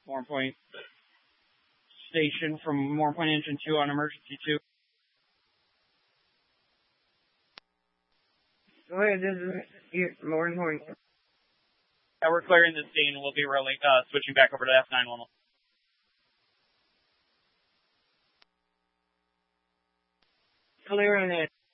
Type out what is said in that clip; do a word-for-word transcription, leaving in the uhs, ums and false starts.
Warren Point Station from Warren Point Engine two on emergency two. Go ahead, this is Warren Point. Yeah, we're clearing the scene. We'll be rolling, uh, switching back over to F nine one one. Clearing it.